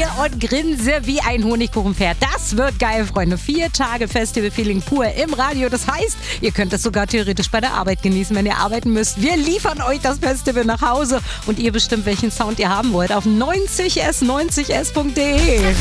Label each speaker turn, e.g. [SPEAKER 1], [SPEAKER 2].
[SPEAKER 1] hier und grinse wie ein Honigkuchenpferd. Das wird geil, Freunde. 4 Tage Festival-Feeling pur im Radio. Das heißt, ihr könnt es sogar theoretisch bei der Arbeit genießen, wenn ihr arbeiten müsst. Wir liefern euch das Festival nach Hause und ihr bestimmt, welchen Sound ihr haben wollt auf 90s90s.de.